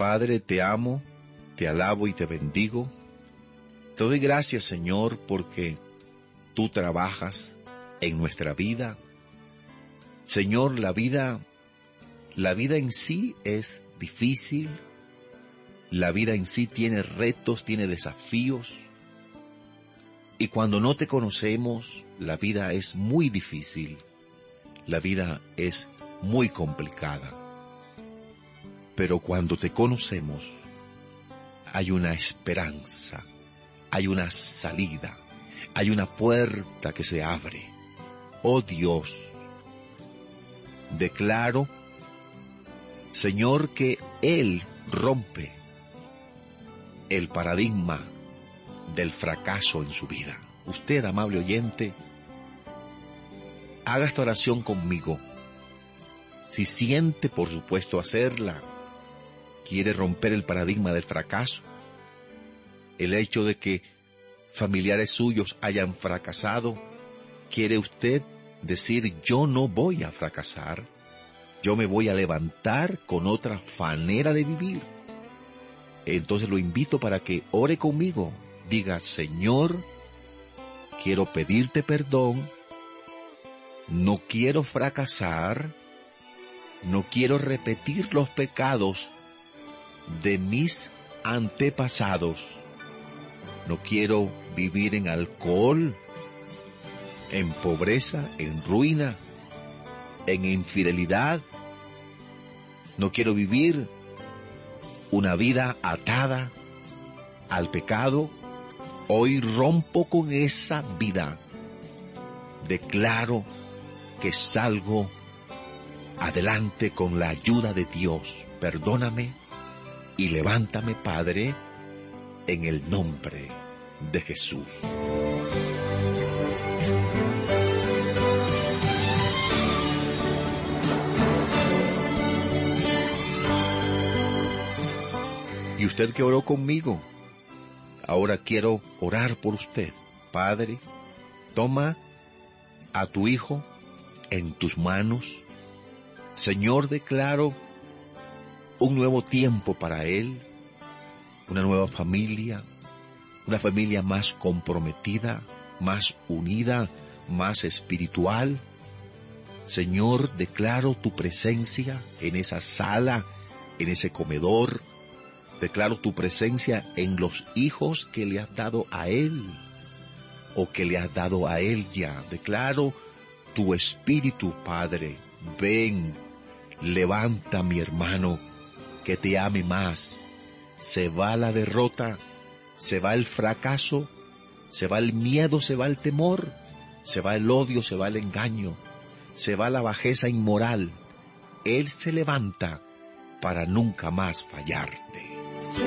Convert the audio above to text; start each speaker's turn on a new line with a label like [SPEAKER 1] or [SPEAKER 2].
[SPEAKER 1] Padre, te amo, te alabo y te bendigo. Te doy gracias, Señor, porque tú trabajas en nuestra vida. Señor, la vida en sí es difícil. La vida en sí tiene retos, tiene desafíos. Y cuando no te conocemos, la vida es muy difícil. La vida es muy complicada. Pero cuando te conocemos, hay una esperanza, hay una salida, hay una puerta que se abre. Oh Dios, declaro, Señor, que Él rompe el paradigma del fracaso en su vida. Usted, amable oyente, haga esta oración conmigo. Si siente, por supuesto, hacerla, quiere romper el paradigma del fracaso, el hecho de que familiares suyos hayan fracasado, quiere usted decir: yo no voy a fracasar, yo me voy a levantar con otra manera de vivir. Entonces lo invito para que ore conmigo. Diga: Señor, quiero pedirte perdón, no quiero fracasar, no quiero repetir los pecados de mis antepasados, no quiero vivir en alcohol, en pobreza, en ruina, en infidelidad, no quiero vivir una vida atada al pecado. Hoy rompo con esa vida. Declaro que salgo adelante con la ayuda de Dios. Perdóname y levántame, Padre, en el nombre de Jesús. Y usted que oró conmigo, ahora quiero orar por usted. Padre, toma a tu hijo en tus manos. Señor, declaro un nuevo tiempo para él, una nueva familia, una familia más comprometida, más unida, más espiritual. Señor, declaro tu presencia en esa sala, en ese comedor. Declaro tu presencia en los hijos que le has dado a él, o que le has dado a él ya. Declaro tu espíritu, Padre. Ven, levanta a mi hermano, que te ame más. Se va la derrota, se va el fracaso, se va el miedo, se va el temor, se va el odio, se va el engaño, se va la bajeza inmoral. Él se levanta para nunca más fallarte.